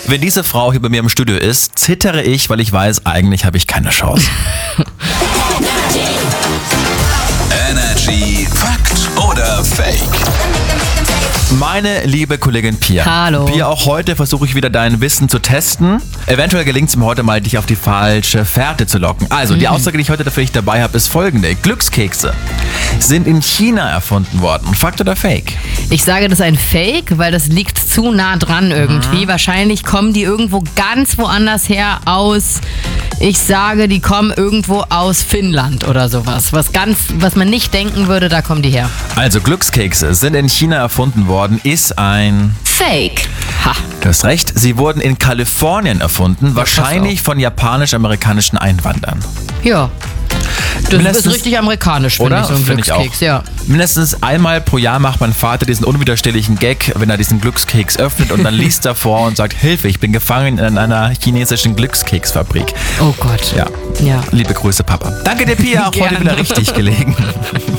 Wenn diese Frau hier bei mir im Studio ist, zittere ich, weil ich weiß, eigentlich habe ich keine Chance. Energy Fakt oder Fake? Meine liebe Kollegin Pia. Hallo. Pia, auch heute versuche ich wieder dein Wissen zu testen. Eventuell gelingt es mir heute mal, dich auf die falsche Fährte zu locken. Also, die Aussage, die ich heute für dich dabei habe, ist folgende. Glückskekse sind in China erfunden worden. Fakt oder Fake? Ich sage, das ist ein Fake, weil das liegt zu nah dran irgendwie. Wahrscheinlich kommen die irgendwo ganz woanders her aus. Ich sage, die kommen irgendwo aus Finnland oder sowas. Was man nicht denken würde, da kommen die her. Also, Glückskekse sind in China erfunden worden, ist ein... Fake. Ha. Du hast recht, sie wurden in Kalifornien erfunden, wahrscheinlich von japanisch-amerikanischen Einwanderern. Ja. Das ist richtig amerikanisch, finde oder? ich, so ein Finde ich Glückskeks, auch. ja. Mindestens einmal pro Jahr macht mein Vater diesen unwiderstehlichen Gag, wenn er diesen Glückskeks öffnet und dann liest er vor und sagt, Hilfe, ich bin gefangen in einer chinesischen Glückskeksfabrik. Oh Gott. Ja. Liebe Grüße, Papa. Danke dir, Pia, auch heute Gerne. wieder richtig gelegen.